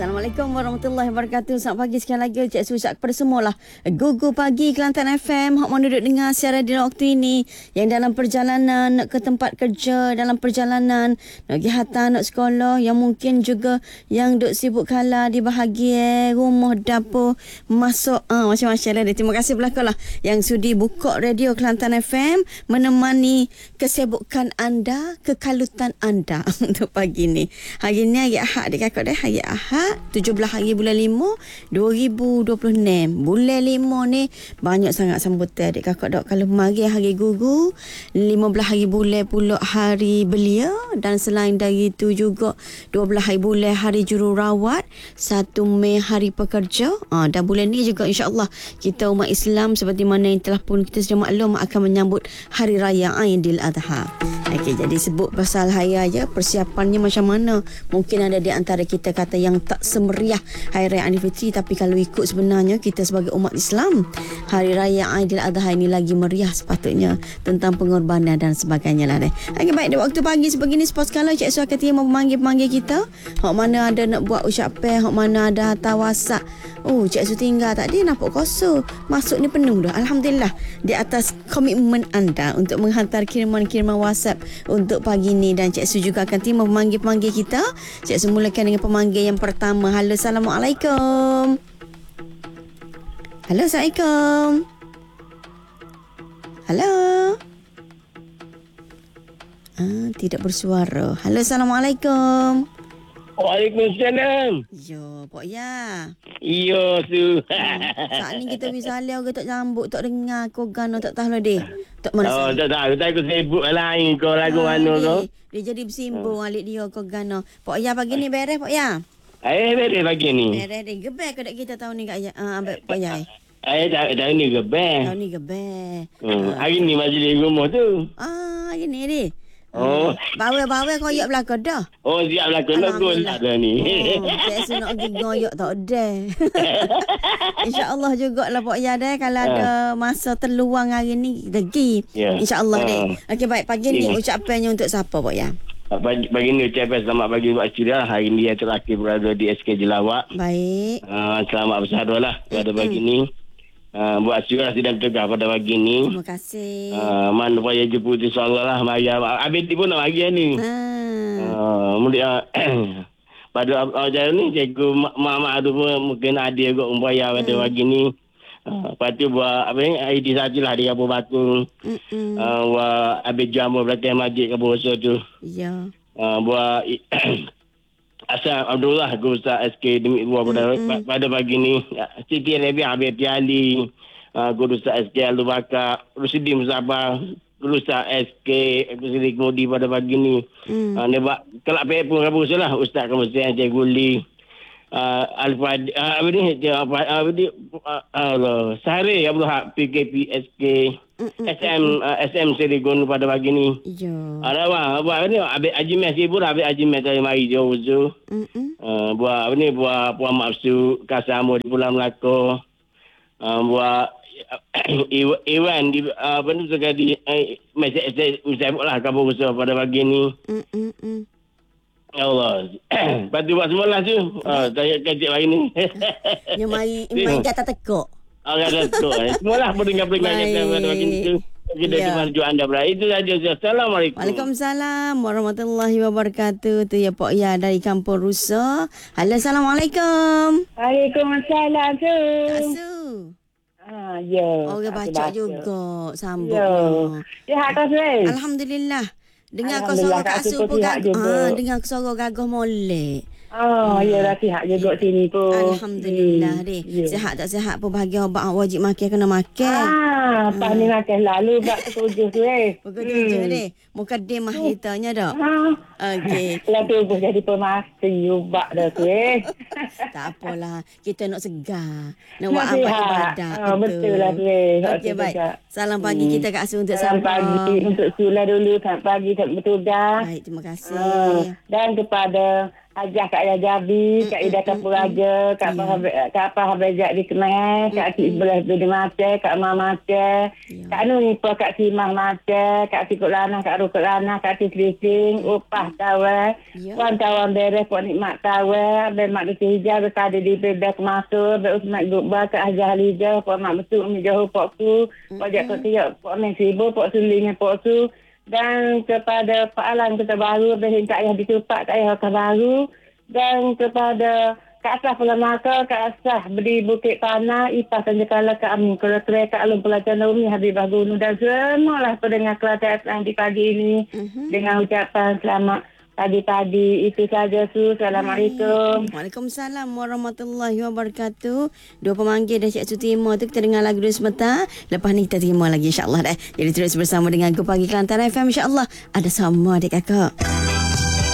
Assalamualaikum warahmatullahi wabarakatuh. Selamat pagi sekali lagi. Cik Su ucap kepada semualah Gugu Pagi Kelantan FM. Hak mana duduk dengar siaran di waktu ini, yang dalam perjalanan nak ke tempat kerja, dalam perjalanan nak pergi hantar nak sekolah, yang mungkin juga yang duk sibuk kala di bahagian rumah, dapur, masuk macam-macam lah. Terima kasih belakang lah yang sudi buka radio Kelantan FM, menemani kesibukan anda, kekalutan anda untuk pagi ni. Hari ni hari Ahad dia kakak dah, hari Ahad 17 hari bulan 5 2026. Bulan 5 ni banyak sangat sambutan adik kakak dok. Kalau mari hari guru, 15 hari bulan pula hari belia, dan selain dari itu juga 12 hari bulan hari jururawat, 1 Mei hari pekerja. Dan bulan ni juga insya-Allah kita umat Islam seperti mana yang telah pun kita sudah maklum akan menyambut hari raya Aidiladha. Okey, jadi sebut pasal hari raya, persiapannya macam mana? Mungkin ada di antara kita kata yang tak semeriah Hari Raya Aidilfitri, tapi kalau ikut sebenarnya kita sebagai umat Islam, Hari Raya Aidiladha ini lagi meriah sepatutnya, tentang pengorbanan dan sebagainya lah deh. Okey, baik, di waktu pagi sebegini sepos kalau Cik Su akan tiba memanggil-panggil kita. Hak mana ada nak buat ucapan, hak mana ada hantar WhatsApp. Oh, Cik Su tinggal tadi nampak kosong. Masuk ni penuh dah. Alhamdulillah, di atas komitmen anda untuk menghantar kiriman-kiriman WhatsApp untuk pagi ni, dan Cik Su juga akan tiba memanggil-panggil kita. Cik Su mulakan dengan pemanggil yang pertama. Halo, Assalamualaikum. Halo, Assalamualaikum. Halo. Tidak bersuara. Halo, Assalamualaikum. Waalaikumsalam. Yo, Pok Ya. Iyo, Su. Saat ni kita bisa lihat orang tak jambut, tak dengar kau gano, tak tahu lah deh. Tak mana Oh, tak tahu. Tak aku sibuk lah kau lagu mana tu. Dia jadi bersimbung alik dia kau gano. Pok Ya pagi ni beres, Pok Ya? Beres pagi ni. Beres dia. Gebel ke tak kita tahu ni Kak Ya? Ambil Pok Ya. Tahun ni gebel. Tahun ni gebel. Hari ni majlis rumah tu. Hari ni dia. Oh. Bawel-bawel koyak belakang dah. Oh, siap lah. Kena gol tak ada ni. Cik Su nak pergi ngoyak tak ada. InsyaAllah jugalah Pok Ya deh. Kalau ada masa terluang hari ni, pergi. InsyaAllah deh. Okey, baik. Pagi ni ucapannya untuk siapa Pok Ya? Pagi ni ucapan selamat pagi buat Syirah. Hari ni yang terakhir berada di SK Jelawak. Baik. Selamat bersahabat lah pada pagi ni. Buat Syirah tidak tegak pada pagi ni. Terima kasih. Mana payah jemput insyaAllah lah. Habis pun nak pagi ni. Kemudian pada ajar ni cikgu mak tu pun mungkin ada kot umpaya pada pagi ni. Lepas tu buat apa ni, ID sajalah di Kampung Batu. Buat habis jamu berlatih masjid Kampung Besar tu. Ya. Buat Asal Abdullah Guru Ustaz SK Demi Dua pada pagi ni. Siti Nabi Habib Tiali, Guru Ustaz SK Alu Bakar, Rusidi Musabah, Guru Ustaz SK Siti Kemudi pada pagi ni. Dia kelak pun Kampung Besar lah, Ustaz Kementerian Encik Guli. Al-Fadi Sehari Abdul Haq PKP SK SM Serigon pada pagi ni. Ada apa ni Abid Haji Mes sibuk Abid Haji Mes dari mari jauh buat apa ni, buat Puan Mafsu Kasamo di Pulau Melaka, buat Iwan di apa ni sekali mesej lah Kampung Besar pada pagi ni. Ya Allah. Lepas tu buat semua lah tu. Saya kecil hari ni. Yang main kata tekuk. Kata tekuk. Semualah pendengar-pendengar yang pada pagi ni tu. Kita dimanju anda berada. Itu saja. Assalamualaikum. Waalaikumsalam warahmatullahi wabarakatuh. Tu ya Pok Ya dari Kampung Rusa. Halo, Assalamualaikum. Waalaikumsalam tu. Kak Su. Ya. Orang baca juga. Sambung. Ya, kak Su. Alhamdulillah. Dengar kau suara Kak Su pun gagah. Dengar kau suara gagah molek. Ya dah sihat juga sini pun. Alhamdulillah deh. Sihat tak sihat pun bahagia obat wajib makan kena makan. Pas ni makan lalu bak ketujuh tu Pukul 7 deh. Mukadimah kitanya dah. Okey. Lah tu pun jadi pemasti ubak dah tu Tak apalah. Kita nak segar. Nak buat apa ibadat. Betul lah tu Okey, baik. Salam pagi kita Kak Su untuk salam pagi untuk Sula dulu. Selamat pagi, betul dah. Baik, terima kasih. Dan kepada Hajah Kak Ayah Jabi, Kak Ida Kapuraja, Kak Apa Habajak di Kenai, Kak Cik Sebelah di Mata, Kak Ma Mata, Kak Nuni Pua, Kak Simah Mata, Kak Sikut Lana, Kak Rukut Lana, Kak Tislising, Upah Tawa, Puan Tawan Beres, Puan Nikmat Tawa, Ben Mak Duti Hijau, Berkadi di Bebek Masuk, Berusmat Gubba, Kak Hajah Halijah, Puan Mak Betul, Umi Johor Pok Su, Pok Jak Kok Tiok, Pok Neng Sibu, Pok Suling, Pok Su, dan kepada Pak Alan Kota Baru, Behin Kak Ayah Ditupak, Kak Ayah Kota Baru, dan kepada Kak Asah Pulamaka, Kak Asah Beri Bukit Panah, Ipah Tanjekala, Kak Amin Kerekre, Kak Alun Pelacan Umi, Habibah Gunung dan semualah pendengar Kelantan FM di pagi ini dengan ucapan selamat pagi-pagi. Itu saja Su. Assalamualaikum. Waalaikumsalam warahmatullahi wabarakatuh. Dua pemanggil dah Cik Su terima tu. Kita dengar lagu dulu sebentar. Lepas ni kita terima lagi insyaAllah dah. Jadi terus bersama dengan Go Pagi Kelantan FM insyaAllah. Ada sama adik kakak.